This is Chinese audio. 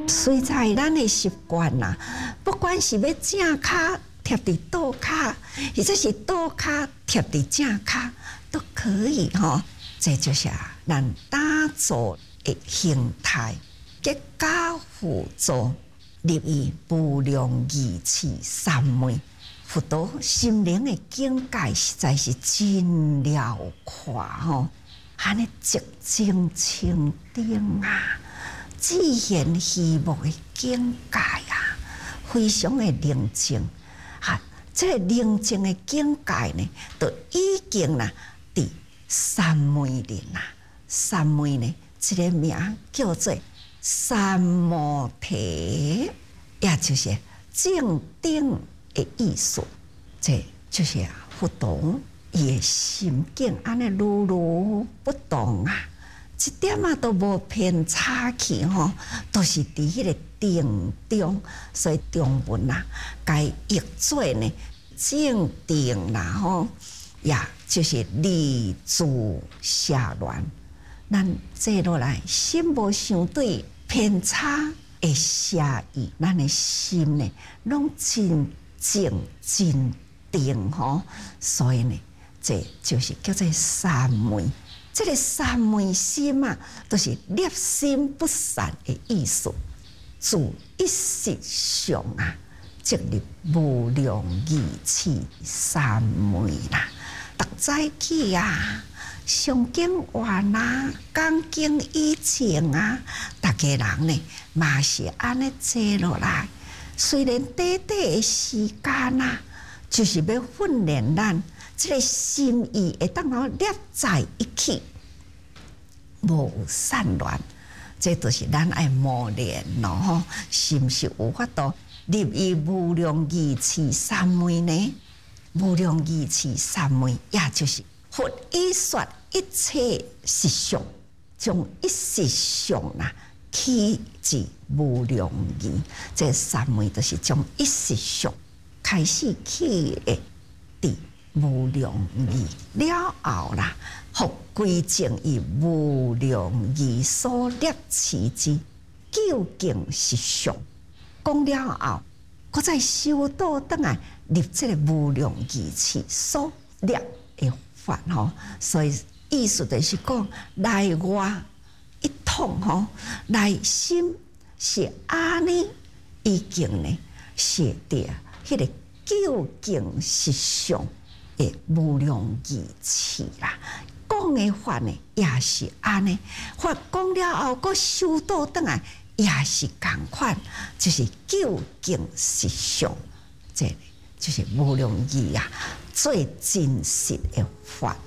随在咱的习惯啦，不管是要正脚贴伫倒脚，或者是倒脚贴伫正脚，都可以吼。这就是咱打坐的形态，结跏趺坐，立于无量义气三昧。佛陀心灵的境界实在是真辽阔吼，安尼寂静清定啊，自现虚无的境界啊，非常的宁静啊。这个宁静的境界呢，就已经啦，伫三昧里啦。三昧呢，这个名叫做三摩提，也就是静定的意思。这就是佛陀伊的心境，安尼如如不动啊，一点啊都无偏差去吼，都是伫迄个定中。所以中文啊，该译做呢静定啦吼，也就是立足下乱。咱坐落来，心无相对偏差的写意，咱的心呢，拢真静真定吼。所以呢，这就是叫做三昧。这个三昧心啊，都是立心不散的意思。自一时上啊，即入无量义气三昧啦。逐早起啊，上经愿啊，讲经以前啊，大家人呢嘛是安尼坐落来。虽然短短的时间啊，就是要训练咱这个心意会当好捏在一起，无散乱。这就是咱爱磨练咯吼，是毋是有法度立于无量义气三昧呢？无量义气三昧，也就是佛已说一切实相，从一实相啊起至无量义。这三昧就是从一实相开始起的，伫无量义了后啦，复归正于无量义所立持之究竟实相。讲了后，搁再修道倒来立这个无量义气所立的法吼。所以意思就是讲，内外一统吼，内心是安尼，已经呢是伫迄个究竟实相的无量义气啦。讲的法呢，也是安尼，法讲了后，搁修道倒来，也是同款，就是究竟实相。这就是无量义啊，最真实的法。